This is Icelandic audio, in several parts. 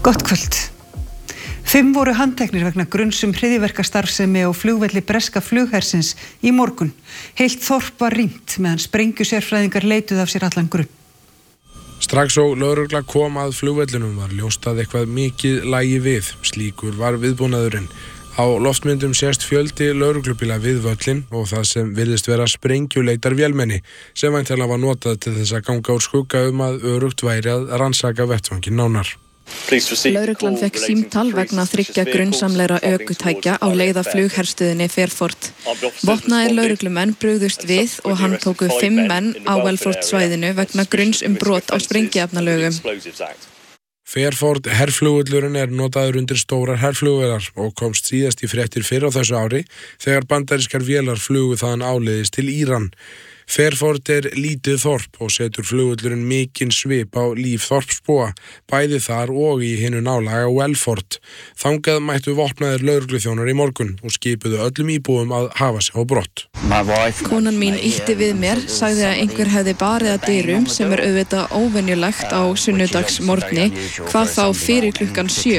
Gott kvöld. 5 voru handteknir vegna gruns hryðjuverkastarfsemi á flugvelli breska flughersins í morgun. Heilt þorp var rýmt meðan sprengjusérfræðingar leituðu af sér allan grunn. Strax og lögregla kom að flugvellinum var ljóst að eitthvað mikið lægi við. Slíkur var viðbúnaðurinn. Á loftmyndum sést fjöldi lögreglubíla við völlin og það sem virðist vera sprengjuleitar vélmenni sem væntanlega var notað til þess að ganga úr skugga að öruggt væri að rannsaka vettvanginn nánar. Lögreglan fékk símtal vegna 3 grunnsamlegra ökutækja á leið að flugherstöðinni Fairford. Vopnaðir lögreglumenn brugðust við og handtóku 5 menn á Welford svæðinu vegna grunns brot á sprengiefnalögum. Fairford herflugvöllurinn notaður undir stórar herflugvélar og komst síðast í fréttir fyrr á þessu ári þegar bandarískar vélar flugu þaðan áleiðis til Íran. Fairford lítið þorp og setur flugvöllurinn mikinn svip á líf þorpsbúa, bæði þar og í hinu nálaga Welford. Þangað mættu vopnaðir lögregluþjónar í morgun og skipuðu öllum íbúum að hafa sig á brott. Konan mín ýtti við mér, sagði að einhver hefði barið að dyrum sem auðvitað óvenjulegt á sunnudagsmorgni, hvað þá fyrir klukkan 7.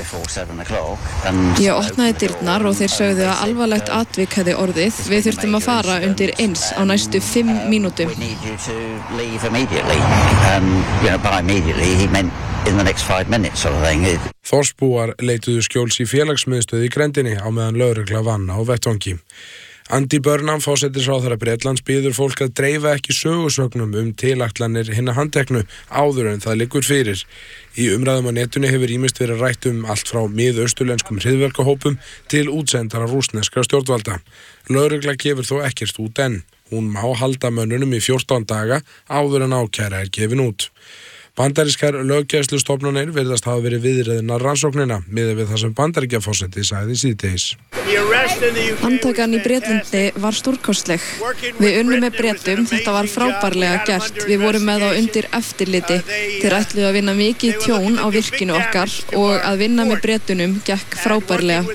Ég opnaði dyrnar og þeir sögðu að alvarlegt atvik hefði orðið. Við þurftum að fara undir 1 á næstu 5 mínútum. Þorpsbúar leituðu skjóls í félagsmiðstöð í grenndinni á meðan lögregla vann á vettvangi. Andy Burnham, forsætisráðherra Bretlands, biður fólk að dreifa ekki sögusögnum tilætlanir hinna handteknu áður en það liggur fyrir. Í umræðum á netinu hefur ýmist verið rætt allt frá miðausturlenskum hryðjuverkahópum til útsendara rússneskra stjórnvalda. Lögregla gefur þó ekkert út enn. Hún má halda mönnunum í 14 daga áður en ákæra gefin út. Bandarískar löggæslustofnanir virðast hafa verið viðriðnar rannsóknina miðað við það sem Bandaríkjaforseti sagði síðdegis. Handtakan í Bretlandi var stórkostleg. Við unnum með Bretum, þetta var frábærlega gert. Við vorum með þá undir eftirliti. Þeir ætluðu að vinna mikið tjón á virkinu okkar og að vinna með Bretunum gekk frábærlega.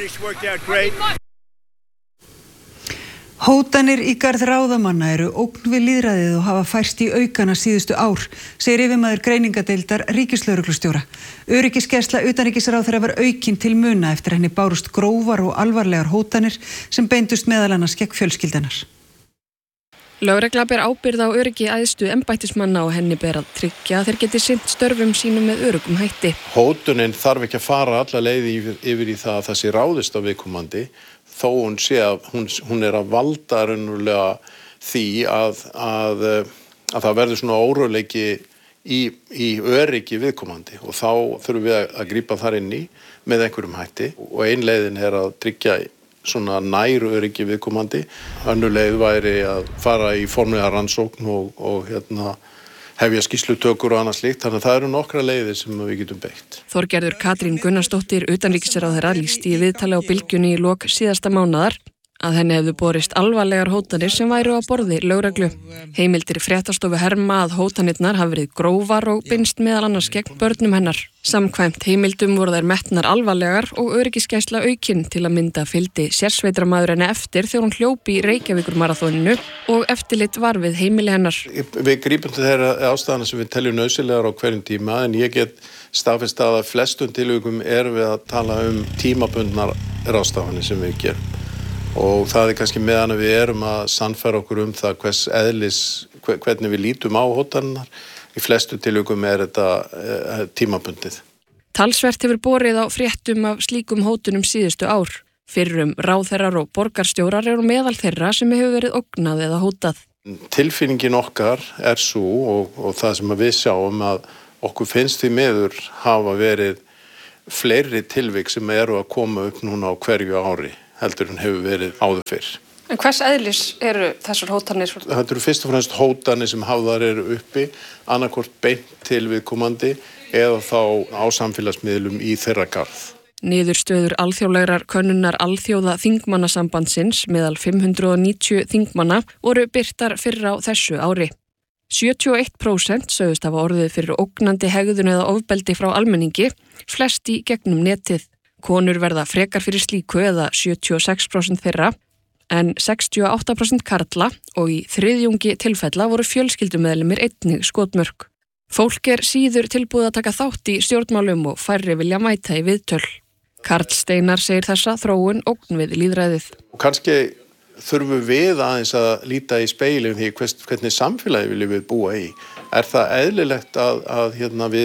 Hótanir í garð ráðamanna eru ógn við lýðræðið og hafa færst í aukana síðustu ár, segir yfirmaður greiningadeildar ríkislögreglustjóra. Öryggisgæsla utanríkisráðherra var aukin til muna eftir henni bárust grófar og alvarlegar hótanir sem beindust meðal annars gegn fjölskyldanar. Lögregla ber ábyrgð á öryggi æðstu embættismanna og henni ber að tryggja að þeir geti sinnt störfum sínum með öruggum hætti. Hótunin þarf ekki að fara alla leið yfir í það að það sé ráðist á viðkomandi, þó hún sé að hún að valda raunverulega því að það verður svona óróleiki í öryggi viðkomandi og þá þurfum við að grípa þar inn í með einhverjum hætti og ein leiðin að tryggja svona nær öryggi viðkomandi. Önnur leið væri að fara í formlega rannsókn og hefja skýrslutökur og annað slíkt, þannig að það eru nokkra leiðir sem við getum beitt. Þorgerður Katrín Gunnarsdóttir utanríkisráðherra lýsti í viðtali á Bylgjunni í lok síðasta mánaðar að henni hefðu borist alvarlegar hótanir sem væru á borði lögreglu. Heimildir fréttastofu herma að hótanirnar hafi verið grófar og beinst meðal annars gegn börnum hennar. Samkvæmt heimildum voru þær metnar alvarlegar og öryggisgæsla aukin til að mynda fylgdi sérsveitarmaður henni eftir þegar hún hljóp í Reykjavíkurmaraþoninu og eftirlit var við heimili hennar. Við grípum til þeirra ástæðana sem við teljum nauðsynlegar á hverjum tíma en ég get staðfest að flestum tilvikum við að tala tímabundnar ráðstafanir sem við gerum. Og það kannski meðan við að sannfæra okkur það hvers eðlis, hvernig við lítum á hótanirnar. Í flestu tilvikum þetta tímabundið. Talsvert hefur borið á fréttum af slíkum hótunum síðustu ár. Fyrrum ráðherrar og borgarstjórar eru meðal þeirra sem hefur verið ógnað eða hótað. Tilfinningin okkar sú og það sem við sjáum að okkur finnst því miður hafa verið fleiri tilvik sem eru að koma upp núna á hverju ári. Heldur en hefur verið áður fyrr. En hvers eðlis eru þessar hótanir? Þetta eru fyrst og fremst hótanir sem hafðar eru uppi, annarkvort beint til viðkomandi eða þá á samfélagsmiðlum í þeirra garð. Niðurstöður alþjóðlegrar könnunar alþjóða þingmannasambandsins meðal 590 þingmanna voru birtar fyrr á þessu ári. 71% sögðust hafa orðið fyrir ógnandi hegðun eða ofbeldi frá almenningi, flest í gegnum netið. Konur verða frekar fyrir slíku eða 76% þeirra, en 68% karla og í þriðjungi tilfella voru fjölskyldumeðlimir einnig skotmörk. Fólk síður tilbúið að taka þátt í stjórnmálum og færri vilja mæta í viðtöl. Karl Steinar segir þessa þróun ógn við lýðræðið. Og kannski þurfum við aðeins að líta í speilin því hvernig samfélagi viljum við búa í. Það eðlilegt að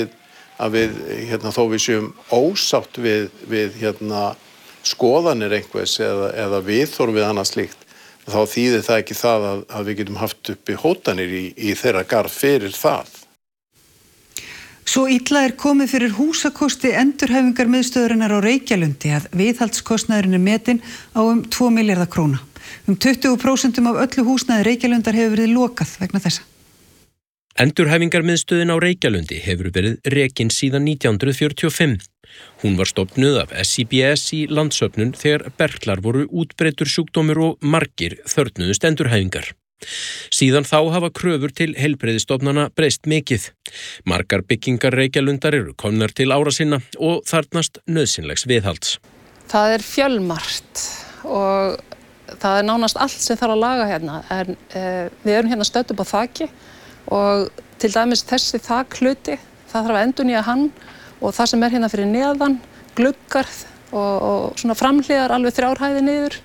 við þó við séum ósátt við skoðanir einhvers eða viðhorf við annað slíkt, þá þýðir það ekki það að við getum haft uppi hótanir í þeirra garð fyrir það. Svo illa komið fyrir húsakosti endurhæfingarmiðstöðurinnar á Reykjalundi að viðhaldskostnaðurinn metinn á 2 milljarða króna. 20% af öllu húsnæði Reykjalundar hefur verið lokað vegna þessa. Endurhæfingarmiðstöðin á Reykjalundi hefur verið rekin síðan 1945. Hún var stofnuð af SIBS í Landssöfnun þegar berklar voru útbreiddur sjúkdómur og margir þörfnuðust endurhæfingar. Síðan þá hafa kröfur til heilbrigðisstofnana breyst mikið. Margar byggingar Reykjalundar eru komnar til ára sinna og þarfnast nauðsynlegs viðhalds. Það fjölmargt og það nánast allt sem þarf að laga hérna. En við erum hérna stödd upp á þaki og til dæmis þessi þakhluti, það þarf að endurnýja hann og það sem hérna fyrir neðan, gluggar og svona framhliðar alveg 3 hæðir niður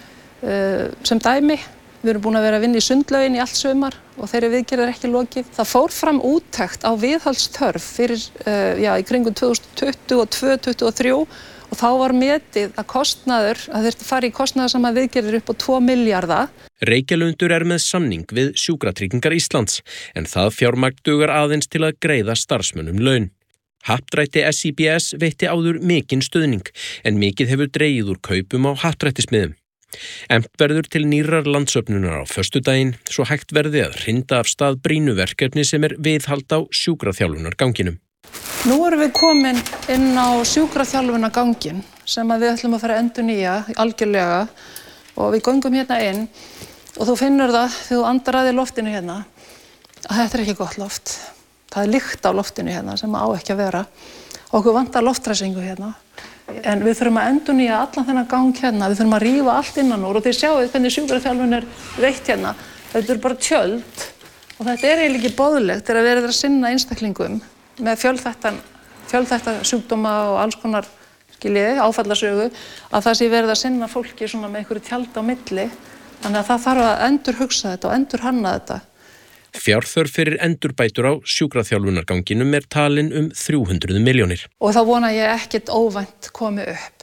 sem dæmi. Við erum búin að vera að vinna í sundlaugin í allt sumar og þeirri viðgerð ekki lokið. Það fór fram úttekt á viðhaldsþörf fyrir í kringum 2022-2023 og þá var metið að kostnaður, að þeir fari í kostnaðarsama viðgerðir upp á 2 milljarða. Reykjalundur með samning við Sjúkratryggingar Íslands en það fjármagn dugar aðeins til að greiða starfsmönnum laun. Happdrætti SIBS veitti áður mikinn stuðning en mikið hefur dregið úr kaupum á happdrættismiðum. Efnt verður til nýrrar Landssöfnunar á föstudaginn svo hægt verði að hrinda af stað brýnuverkefni sem viðhald á sjúkraþjálfunarganginum. Nú erum við komin inn á sjúkraþjálfunargangin sem við ætlum að fara að endurnýja algjörlega og við göngum hérna inn og þú finnur það þegar þú andar að í loftinu hérna að þetta ekki gott loft. Það lykt á loftinu hérna sem á ekki að vera. Okkur vantar loftræsingu hérna. En við þurfum að endurnýja allan þennan gang hérna, við þurfum að rífa allt innan úr og þið sjáu hvernig sjúkraþjálfun veitt hérna. Þetta bara tjöld og þetta eiginlega ekki boðlegt þegar verið að sinna einstaklingum með fjölþætta sjúkdóma og alls konar áfallasögu að það sé verið að sinna fólki svona með einhverju tjald á milli. Þannig að það þarf að endurhugsa þetta og endurhanna þetta. Fjárþörf fyrir endurbætur á sjúkraþjálfunarganginum talin 300 milljónir. Og þá vona ég ekkert óvænt komi upp.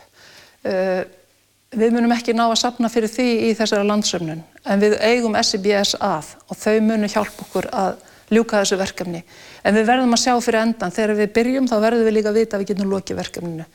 Við munum ekki ná að safna fyrir því í þessari Landssöfnun, en við eigum SIBS og þau munu hjálpa okkur að ljúka þessu verkefni. En við verðum að sjá fyrir endan, þegar við byrjum þá verðum við líka að vita að við getum lokið verkefninu.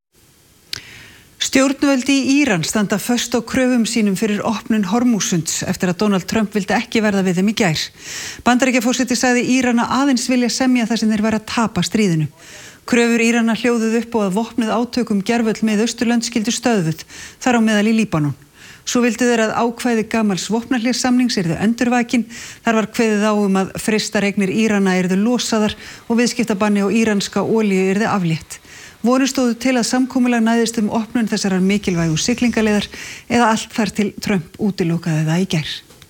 Stjórnvöld í Íran standa föst á kröfum sínum fyrir opnun Hormússunds eftir að Donald Trump vildi ekki verða við þeim í gær. Bandaríkjaforseti sagði Írana aðeins vilja semja þar sem þeir væru að tapa stríðinu. Kröfur Írana hljóðuðu upp og að vopnuð átökum gervöll með Austurlönd skyldu stöðvuð, þar á meðal í Líbanon. Svo vildu þeir að ákvæði gamals vopnahléssamnings yrðu endurvakin. Þar var kveðið á að frystareignir Írana yrðu losaðar og viðskiptabanni á íranska olíu yrði aflétt. Vonir stóðu til að samkomulag næðist opnun þessarar mikilvægu siglingaleiðar eða allt þar til Trump útilokaði það í gær.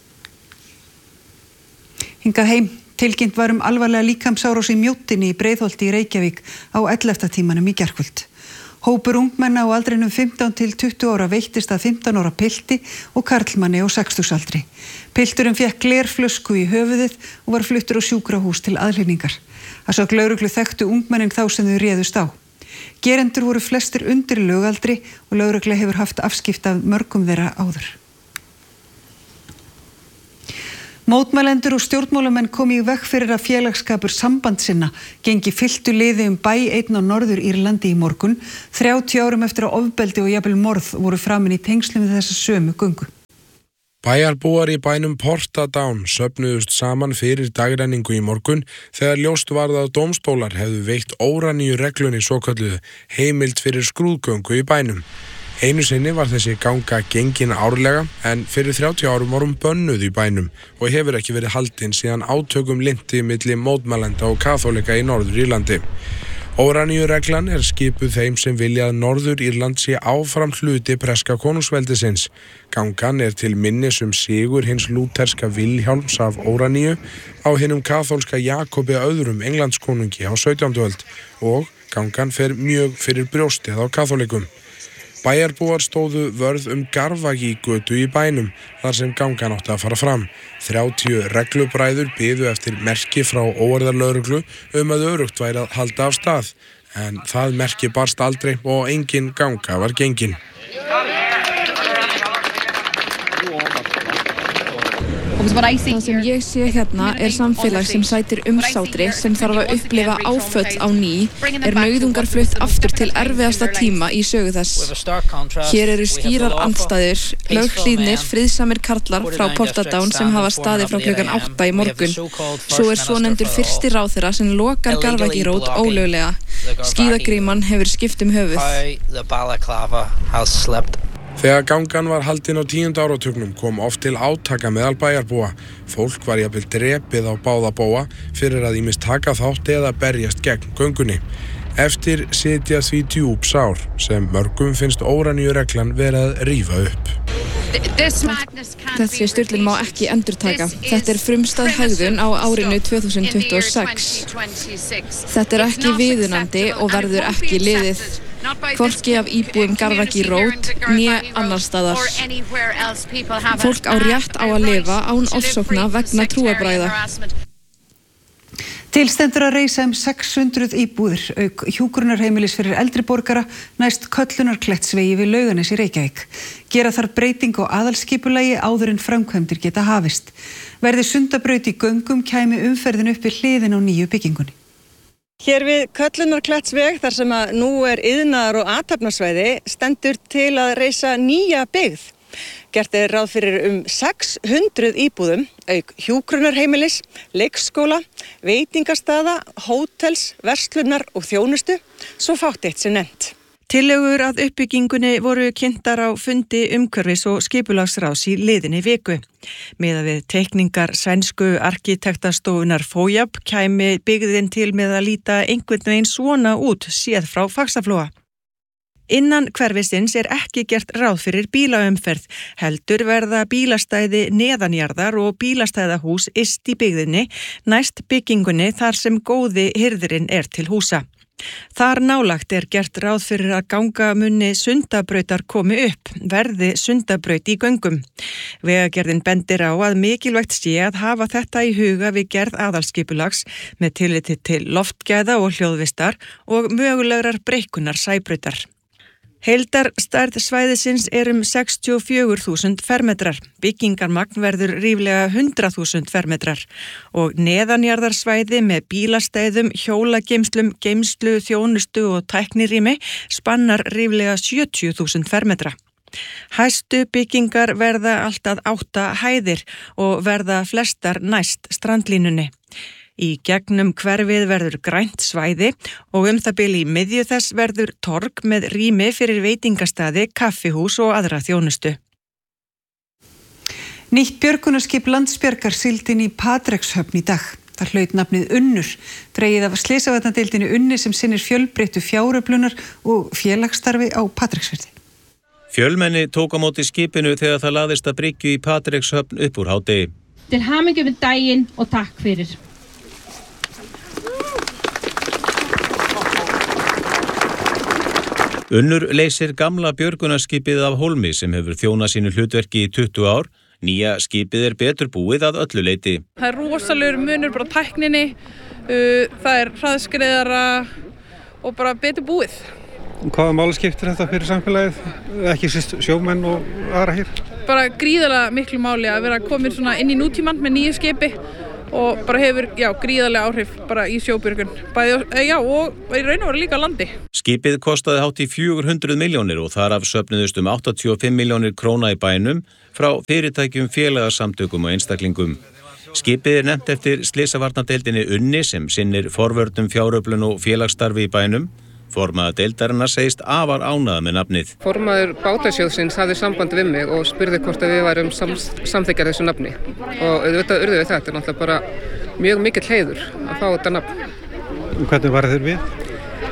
Hingað heim tilkynnt var alvarlega líkamsárás í Mjóttinni í Breiðholti í Reykjavík á 11. tímanum í gærkvöld. Hópur ungmenna á aldrinum 15 til 20 ára veittist að 15 ára pilti og karlmanni á 60-aldri. Pilturinn fékk glerflösku í höfuðið og var fluttur á sjúkrahús til aðhlynningar. Að sögn lögreglu þekktu ungmennin þá sem þau réðust á. Gerendur voru flestir undir lögaldri og lögregla hefur haft afskipti af mörgum þeirra áður. Mótmælendur og stjórnmálamenn komu í veg fyrir að félagsskapur sambandssinna gengi fylltu liði bæ einn á Norður Írlandi í morgun, 30 árum eftir að ofbeldi og jafnvel morð voru framin í tengslum við þessa sömu göngu. Bæjarbúar í bænum Portadown söfnuðust saman fyrir dagrenningu í morgun þegar ljóst varð að dómstólar hefðu veitt óraníu reglunni svokölluðu heimild fyrir skrúðgöngu í bænum. Einu sinni var þessi ganga gengin árlega en fyrir 30 árum var hún bönnuð í bænum og hefur ekki verið haldin síðan átökum linti milli mótmælenda og kaþólika í Norður Írlandi. Óraníureglan skipuð þeim sem vilja að Norður-Írland sé áfram hluti breska konungsveldisins. Gangan til minnis sigur hins lúterska Vilhjálms af Óraníu á hinum kaþólska Jakobi öðrum Englandskonungi á 17. öld og gangan fer mjög fyrir brjóstið á kaþólikum. Bæjarbúar stóðu vörð Garðagígötu í bænum þar sem gangan átti að fara fram. 30 reglubræður biðu eftir merki frá óeirðalögreglu að örugt væri að halda af stað. En það merki barst aldrei og engin ganga var gengin. Það sem ég sé hérna samfélag sem sætir umsátri, sem þarf að upplifa áföll á ný, nauðungar flutt aftur til erfiðasta tíma í sögu þess. Hér eru skýrar andstæður, löghlýðnir, friðsamir karlar frá Portadown sem hafa staðið frá klukkan 8 í morgun. Svo svonefndur fyrsti ráðherra sem lokar Garðagírót ólöglega. Skíðagríman hefur skipt höfuð. Þegar gangan var haldin á 10. áratugnum kom oft til átaka meðal bæjarbúa. Fólk var jafnvel drepið á báða bóga fyrir að ýmist taka þátt eða berjast gegn göngunni. Eftir sitja því djúp sár sem mörgum finnst óraníureglan vera að rífa upp. Þessi styrlun má ekki endurtaka. Þetta frumstæð hegðun á árinu 2026. Þetta ekki viðunandi og verður ekki liðið. Hvorki af íbúum Garðagírót né annars staðar. Fólk á rétt á að lifa án ofsókna vegna trúarbragða. Til stendur að reisa 600 íbúðir auk hjúkrunarheimilis fyrir eldri borgara næst Köllunarklettsvegi við Laugarnes í Reykjavík. Gera þarf breytingu á aðalskipulagi áður en framkvæmdir geta hafist. Verði Sundabraut í göngum kæmi umferðin upp við hliðin á nýju byggingunni. Hér við Köllunarklettsveg, þar sem nú iðnaðar- og athafnasvæði, stendur til að reisa nýja byggð. Gert ráð fyrir 600 íbúðum, auk hjúkrunarheimilis, leikskóla, veitingastaða, hótels, verslunar og þjónustu, svo fátt eitt sem nefnt. Tillögur að uppbyggingunni voru kynntar á fundi umhverfis- og skipulagsráðs í liðinni viku. Miðað við teikningar sænsku arkitektastofunar FOJAB kæmi byggðin til með að líta einhvern veginn svona út séð frá Faxaflóa. Innan hverfisins ekki gert ráð fyrir bílaumferð, heldur verða bílastæði neðanjarðar og bílastæðahús yst í byggðinni næst byggingunni þar sem góði hirðirinn til húsa. Þar nálagt gert ráð fyrir að gangamunni Sundabrautar komi upp, verði Sundabraut í göngum. Vegagerðin bendir á að mikilvægt sé að hafa þetta í huga við gerð aðalskipulags með tilliti til loftgæða og hljóðvistar og mögulegrar breikkunar Sæbrautar. Heildarstærð svæðisins 64.000 fermetrar, byggingarmagn verður ríflega 100.000 fermetrar og neðanjarðarsvæði með bílastæðum, hjólageymslum, geymslu, þjónustu og tæknirými spannar ríflega 70.000 fermetra. Hæstu byggingar verða allt að 8 hæðir og verða flestar næst strandlínunni. Í gegnum hverfið verður grænt svæði og það bil í miðju þess verður torg með rými fyrir veitingastaði, kaffihús og aðra þjónustu. Nýtt björgunarskip Landsbjargar sigldi inn í Patrekshöfn í dag. Það hlaut nafnið Unnur, dregið af slysavarnadeildinni Unni sem sinnir fjölbreyttu fjáröflunar og félagsstarfi á Patreksfirði. Fjölmenni tók á móti skipinu þegar það laðist að bryggju í Patrekshöfn upp úr hádegi. Til hamingju við daginn og takk fyrir. Unnur leysir gamla björgunarskipið af hólmi sem hefur þjónað sínu hlutverki í 20 ár. Nýja skipið betur búið að öllu leyti. Það rosalegur munur bara á tækninni, það hraðskreiðara og bara betur búið. Hvaða máli skiptir þetta fyrir samfélagið, ekki síst sjómenn og aðra hér? Bara gríðarlega miklu máli að vera komin svona inn í nútímann með nýju skipi og bara hefur gríðarlega áhrif bara í sjóbjörgun. Og í raun og veru líka á landi. Skipið kostaði hátt í 400 milljónir og þar af söfnuðust 85 milljónir króna í bænum frá fyrirtækjum, félagasamtökum og einstaklingum. Skipið nefnt eftir slysavarnadeildinni Unni sem sinnir forvörnum, fjáröflun og félagsstarfi í bænum. Formaður deildarinnar segist afar ánægð með nafnið. Formaður bátasjóðsins hafði samband við mig og spurði hvort við værum samþykkjar þessu nafni. Og auðvitað urðu við þetta, náttúrulega bara mjög mikill heiður að fá þetta nafn. Hvernig var þeir við?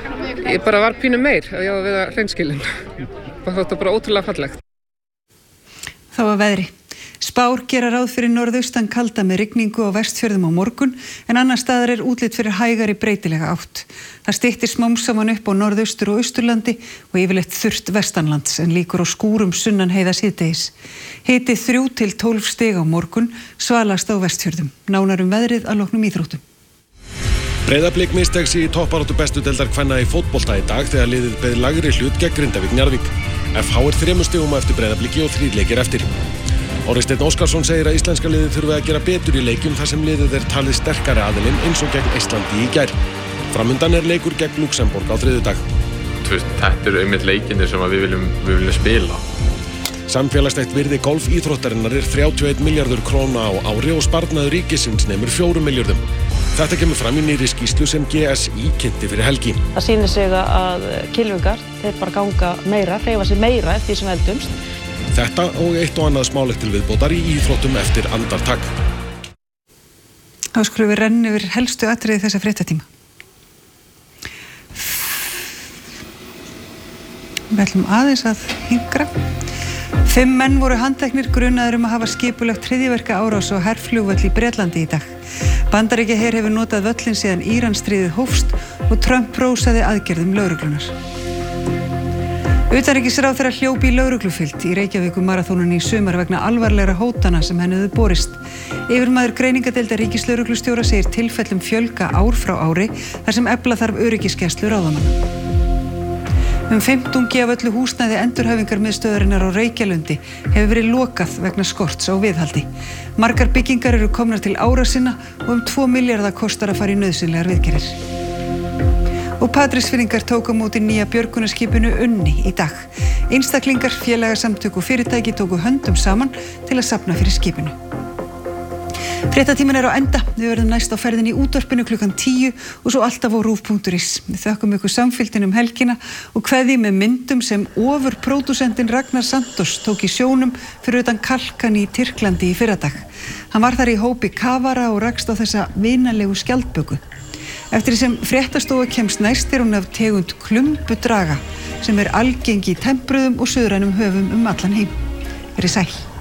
Ég bara var pínu meir og ég var við að hreinskilin. Þetta var bara ótrúlega fallegt. Það var veðri. Spár gera ráð fyrir norðaustan kalda með rigningu á Vestfjörðum á morgun en annar staðar útlit fyrir hægari breytilega átt. Það styttir smám saman upp á norðaustur og austurlandi og yfirleitt þurrt vestanlands en líkur á skúrum sunnan heiða síðdegis. Hiti 3 til 12 stig á morgun, svalast á Vestfjörðum. Nánar veðrið að loknum íþróttum. Breiðablik missteig sig í toppbaráttu bestu deildar kvenna í fótbolta í dag þegar liðið beið lægri hlut gegn Grindavík Njarðvík. FH 3 stigum eftir Breiðabliki og 3 leikir eftir. Orri Steinn Óskarsson segir að íslenska liðið þurfi að gera betur í leikjum þar sem liðið talið sterkari aðilinn eins og gegn Eistlandi í gær. Framundan leikur gegn Luxemborg á þriðjudag. Þetta einmitt leikinir sem við viljum spila. Samfélagslegt virði golfíþróttarinnar 31 milljarður króna á ári og sparnaður ríkisins nemur 4 milljörðum. Þetta kemur fram í nýrri skýrslu sem GSI kynnti fyrir helgi. Það sýnir sig að kylfingar, þeir bara ganga meira, hreyfa sig meira eftir því sem eldumst. Þetta og eitt og annað smálegt til viðbótar í íþróttum eftir andartak. Þá skulum við renna yfir helstu atriði þessa fréttatíma. Við ætlum aðeins að hingra. 5 menn voru handteknir grunaðir að hafa skipulagt hryðjuverka árás á herflugvöll í Bretlandi í dag. Bandaríkjaher hefur notað völlin síðan Íransstríðið hófst og Trump prósaði aðgerðum lögreglunar. Utanríkisráðherra hljóp í lögreglufylgd í Reykjavíkurmaraþónunni í sumar vegna alvarlegra hótana sem henni höfðu borist. Yfirmaður greiningadeildar ríkislögreglustjóra segir tilfellum fjölga ár frá ári þar sem efla þarf öryggisgæslu ráðamanna. 15 af öllu húsnæði endurhæfingarmiðstöðvarinnar á Reykjalundi hefur verið lokað vegna skorts á viðhaldi. Margar byggingar eru komnar til ára sinna og 2 milljarða kostar að fara í nauðsynlegar viðgerðir. Og Patreksfirðingar tók á móti nýja björgunarskipinu Unni í dag. Einstaklingar, félagasamtök og fyrirtæki tóku höndum saman til að safna fyrir skipinu. Fréttatíminn á enda. Við verðum næst á ferðinni í útvarpinu klukkan 10 og svo alltaf á rúv.is. Við þökkum ykkur samfylgdin helgina og kveðjum með myndum sem ofurpródúsentinn Ragnar Santos tók í sjónum fyrir utan Kalkan í Tyrklandi í fyrradag. Hann var þar í hópi kafara og rakst á þessa vinalegu skjaldböku. Eftir því sem fréttastofa kemst næst hún af tegund klumbudraga sem algeng í tempruðum og suðrænum höfum allan heim. Verið sæl.